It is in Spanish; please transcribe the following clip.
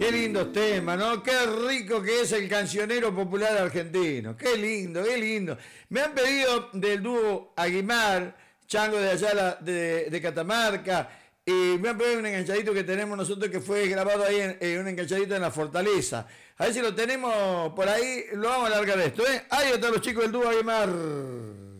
Qué lindos temas, ¿no? Qué rico que es el cancionero popular argentino. Qué lindo, qué lindo. Me han pedido del dúo Aguimar, Chango de Ayala de Catamarca, y me han pedido un enganchadito que tenemos nosotros que fue grabado ahí en un enganchadito en la Fortaleza. A ver si lo tenemos por ahí, lo vamos a alargar esto, ¿eh? Ahí están los chicos del dúo Aguimar.